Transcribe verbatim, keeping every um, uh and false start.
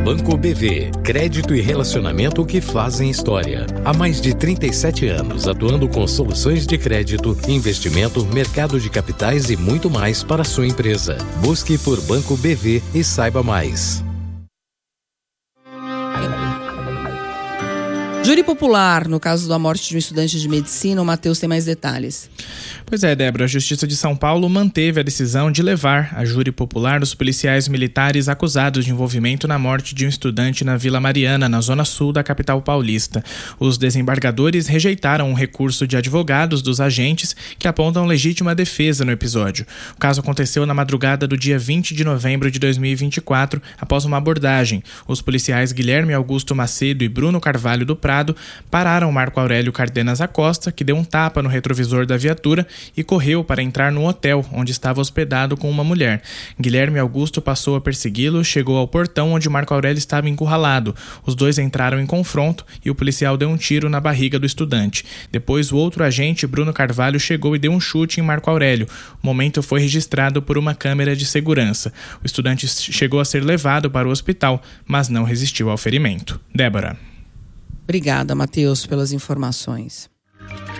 Banco B V. Crédito e relacionamento que fazem história. Há mais de trinta e sete anos atuando com soluções de crédito, investimento, mercado de capitais e muito mais para a sua empresa. Busque por Banco B V e saiba mais. Júri popular, no caso da morte de um estudante de medicina, o Matheus tem mais detalhes. Pois é, Débora, a Justiça de São Paulo manteve a decisão de levar a júri popular os policiais militares acusados de envolvimento na morte de um estudante na Vila Mariana, na zona sul da capital paulista. Os desembargadores rejeitaram um recurso de advogados dos agentes que apontam legítima defesa no episódio. O caso aconteceu na madrugada do dia vinte de novembro de dois mil e vinte e quatro, após uma abordagem. Os policiais Guilherme Augusto Macedo e Bruno Carvalho do Prado pararam Marco Aurélio Cardenas Acosta, que deu um tapa no retrovisor da viatura e correu para entrar no hotel onde estava hospedado com uma mulher. Guilherme Augusto passou a persegui-lo, chegou ao portão onde Marco Aurélio estava encurralado. Os dois entraram em confronto e o policial deu um tiro na barriga do estudante. Depois, o outro agente, Bruno Carvalho, chegou e deu um chute em Marco Aurélio. O momento foi registrado por uma câmera de segurança. O estudante chegou a ser levado para o hospital, mas não resistiu ao ferimento. Débora. Obrigada, Matheus, pelas informações.